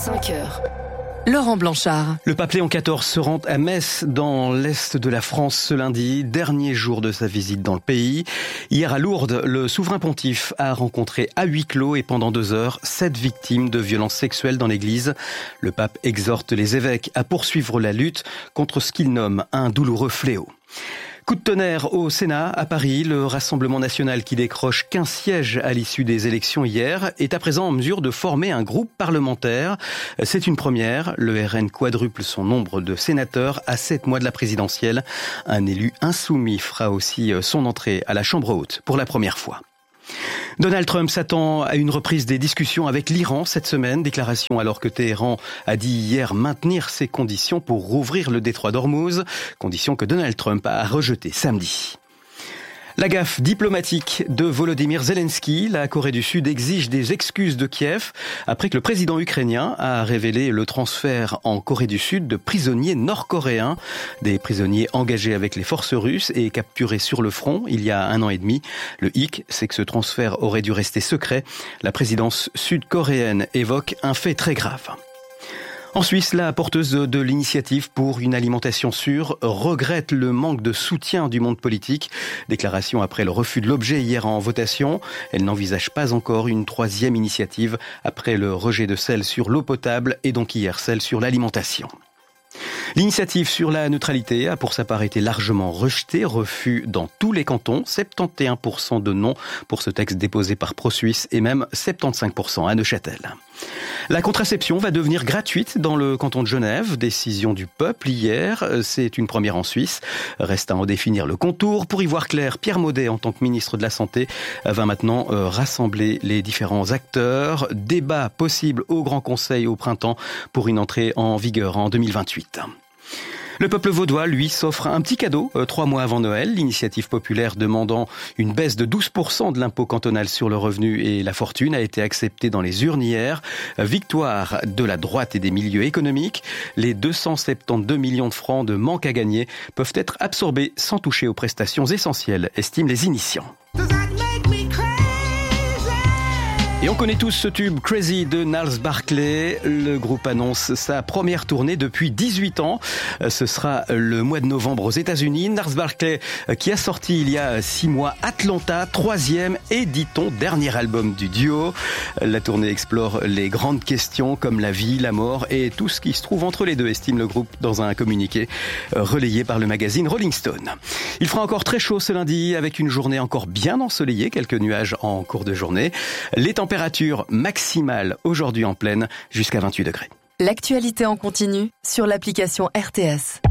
5h. Laurent Blanchard. Le pape Léon XIV se rend à Metz, dans l'est de la France, ce lundi, dernier jour de sa visite dans le pays. Hier à Lourdes, le souverain pontife a rencontré à huis clos et pendant 2 heures 7 victimes de violences sexuelles dans l'église. Le pape exhorte les évêques à poursuivre la lutte contre ce qu'il nomme un douloureux fléau. Coup de tonnerre au Sénat, à Paris. Le Rassemblement national, qui décroche 15 sièges à l'issue des élections hier, est à présent en mesure de former un groupe parlementaire. C'est une première. Le RN quadruple son nombre de sénateurs à 7 mois de la présidentielle. Un élu insoumis fera aussi son entrée à la Chambre haute pour la première fois. Donald Trump s'attend à une reprise des discussions avec l'Iran cette semaine. Déclaration alors que Téhéran a dit hier maintenir ses conditions pour rouvrir le détroit d'Ormuz. Conditions que Donald Trump a rejetées samedi. La gaffe diplomatique de Volodymyr Zelensky. La Corée du Sud exige des excuses de Kiev après que le président ukrainien a révélé le transfert en Corée du Sud de prisonniers nord-coréens. Des prisonniers engagés avec les forces russes et capturés sur le front il y a 1 an et demi. Le hic, c'est que ce transfert aurait dû rester secret. La présidence sud-coréenne évoque un fait très grave. En Suisse, la porteuse de l'initiative pour une alimentation sûre regrette le manque de soutien du monde politique. Déclaration après le refus de l'objet hier en votation. Elle n'envisage pas encore une 3e initiative après le rejet de celle sur l'eau potable et donc hier celle sur l'alimentation. L'initiative sur la neutralité a pour sa part été largement rejetée, refus dans tous les cantons, 71% de non pour ce texte déposé par ProSuisse et même 75% à Neuchâtel. La contraception va devenir gratuite dans le canton de Genève, décision du peuple hier, c'est une première en Suisse. Reste à en définir le contour. Pour y voir clair, Pierre Maudet, en tant que ministre de la Santé, va maintenant rassembler les différents acteurs. Débat possible au Grand Conseil au printemps pour une entrée en vigueur en 2028. Le peuple vaudois, lui, s'offre un petit cadeau 3 mois avant Noël. L'initiative populaire demandant une baisse de 12% de l'impôt cantonal sur le revenu et la fortune a été acceptée dans les urnes hier. Victoire de la droite et des milieux économiques. Les 272 millions de francs de manque à gagner peuvent être absorbés sans toucher aux prestations essentielles, estiment les initiants. Et on connaît tous ce tube Crazy de Gnarls Barkley. Le groupe annonce sa première tournée depuis 18 ans. Ce sera le mois de novembre aux États-Unis. Gnarls Barkley qui a sorti il y a 6 mois Atlanta, 3e et dit-on dernier album du duo. La tournée explore les grandes questions comme la vie, la mort et tout ce qui se trouve entre les deux, estime le groupe dans un communiqué relayé par le magazine Rolling Stone. Il fera encore très chaud ce lundi avec une journée encore bien ensoleillée, quelques nuages en cours de journée. Les températures maximales aujourd'hui en pleine jusqu'à 28 degrés. L'actualité en continu sur l'application RTS.